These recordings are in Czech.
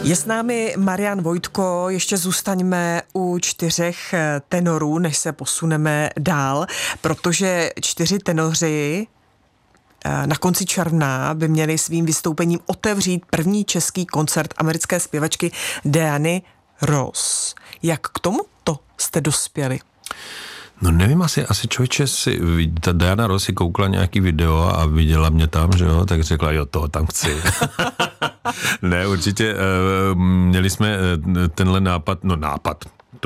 Je s námi Marian Vojtko, ještě zůstaňme u 4 tenorů, než se posuneme dál, protože 4 tenoři na konci června by měli svým vystoupením otevřít první český koncert americké zpěvačky Diany Ross. Jak k tomuto jste dospěli? No nevím, asi člověče ta Diana Ross si koukla nějaký video a viděla mě tam, že jo, tak řekla, jo, toho tam chci. Ne, určitě měli jsme tenhle nápad, to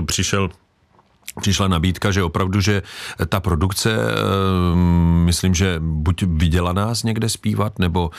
přišla nabídka, že opravdu, že ta produkce, myslím, že buď viděla nás někde zpívat, nebo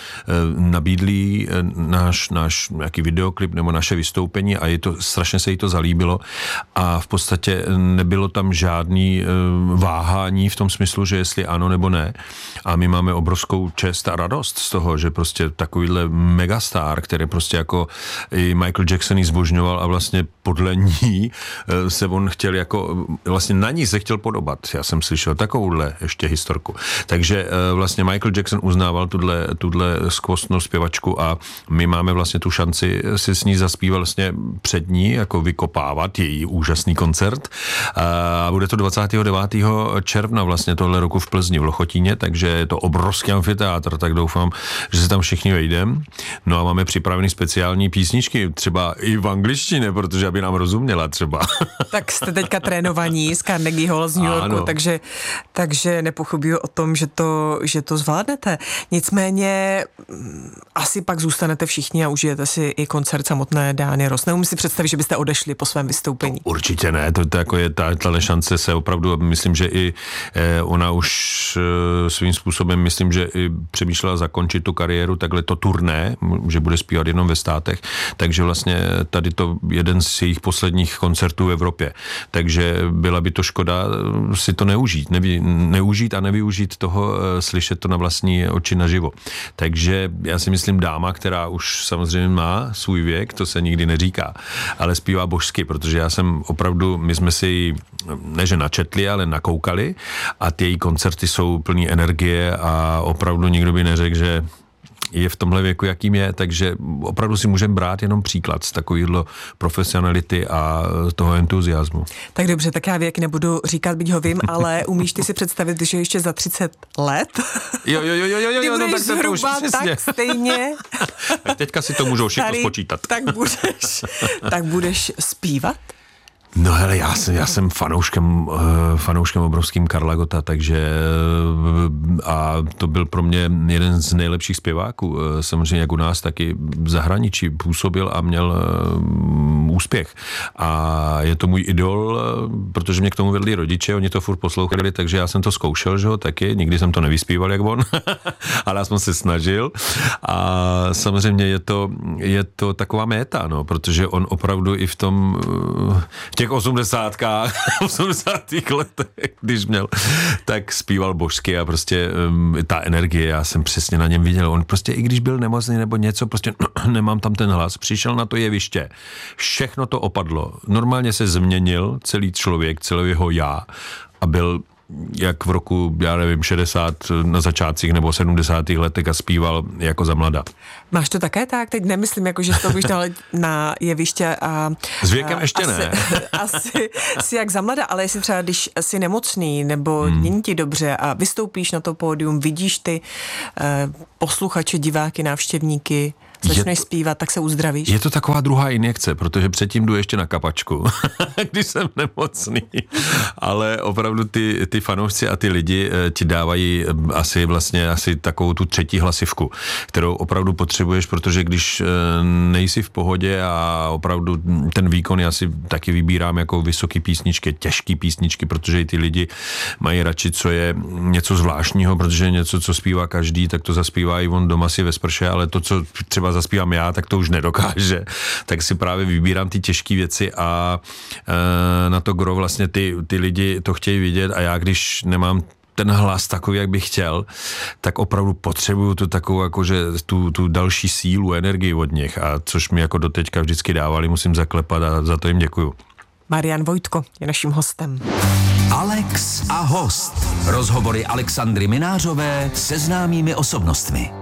nabídli náš nějaký videoklip nebo naše vystoupení a strašně se jí to zalíbilo a v podstatě nebylo tam žádný váhání v tom smyslu, že jestli ano nebo ne. A my máme obrovskou čest a radost z toho, že prostě takovýhle megastar, který prostě jako i Michael Jackson ji zbožňoval a vlastně podle ní se on chtěl jako vlastně na ní se chtěl podobat. Já jsem slyšel takovouhle ještě historku. Takže vlastně Michael Jackson uznával tuhle skvostnou zpěvačku a my máme vlastně tu šanci si s ní zaspívat vlastně před ní, jako vykopávat její úžasný koncert. A bude to 29. června vlastně tohle roku v Plzni v Lochotíně, takže je to obrovský amfiteátr, tak doufám, že se tam všichni vejdem. No a máme připravený speciální písničky, třeba i v angličtině, protože aby nám rozuměla třeba. Tak jste teďka trénovaní z Carnegie Hall z New Yorku, takže nepochybuji o tom, že to zvládnete. Nicméně asi pak zůstanete všichni a užijete si i koncert samotné Diany Ross. Neumím si představit, že byste odešli po svém vystoupení. To určitě ne, to jako je tahle šance se opravdu, myslím, že i ona už svým způsobem, myslím, že i přemýšlela zakončit tu kariéru, takhle to turné, že bude zpívat jenom ve státech, takže vlastně tady to jeden z jejich posledních koncertů v Evropě. Takže byla by to škoda si to neužít a nevyužít toho, slyšet to na vlastní oči naživo. Takže já si myslím dáma, která už samozřejmě má svůj věk, to se nikdy neříká, ale zpívá božsky, protože já jsem opravdu, my jsme si ne že načetli, ale nakoukali a ty její koncerty jsou plný energie a opravdu nikdo by neřekl, že je v tomhle věku, jakým je, takže opravdu si můžeme brát jenom příklad z takovýhle profesionality a toho entuziasmu. Tak dobře, tak já věk nebudu říkat, byť ho vím, ale umíš ty si představit, že ještě za 30 let? Jo, no tak to už přesně. Tak stejně. Tak teďka si to můžou všechno spočítat. Tak budeš zpívat? No hele, já jsem fanouškem obrovským Karla Gotta, takže a to byl pro mě jeden z nejlepších zpěváků. Samozřejmě jak u nás, taky v zahraničí působil a měl úspěch. A je to můj idol, protože mě k tomu vedli rodiče, oni to furt poslouchali, takže já jsem to zkoušel, že ho, taky, nikdy jsem to nevyspíval jak on, ale já jsem se snažil. A samozřejmě je to taková méta, no, protože on opravdu i v těch 80. letech, když měl, tak zpíval božsky a prostě ta energie, já jsem přesně na něm viděl, on prostě i když byl nemocný nebo něco, prostě nemám tam ten hlas, přišel na to jeviště, všechno to opadlo, normálně se změnil celý člověk, celý jeho já a byl jak v roku, já nevím, 60 na začátcích nebo 70. letech a zpíval jako za mlada. Máš to také tak? Teď nemyslím, jako, že to už na jeviště a... S věkem ještě ne. Asi jak za mlada, ale jestli třeba, když jsi nemocný nebo není ti dobře a vystoupíš na to pódium, vidíš ty posluchače, diváky, návštěvníky, začneš zpívat, tak se uzdravíš. Je to taková druhá injekce, protože předtím jdu ještě na kapačku, když jsem nemocný. Ale opravdu ty fanoušci a ty lidi ti dávají asi takovou tu třetí hlasivku, kterou opravdu potřebuješ, protože když nejsi v pohodě a opravdu ten výkon, já si taky vybírám jako vysoký písničky, těžký písničky, protože i ty lidi mají radši, co je něco zvláštního, protože něco, co zpívá každý, tak to zaspívá i on doma si ve sprše, ale to, co třeba zaspívám já, tak to už nedokáže. Tak si právě vybírám ty těžké věci a na to gro vlastně ty lidi to chtějí vidět a já, když nemám ten hlas takový, jak bych chtěl, tak opravdu potřebuju tu takovou, jakože tu další sílu, energii od nich a což mi jako doteďka vždycky dávali, musím zaklepat a za to jim děkuju. Marian Vojtko je naším hostem. Alex a host. Rozhovory Alexandry Minářové se známými osobnostmi.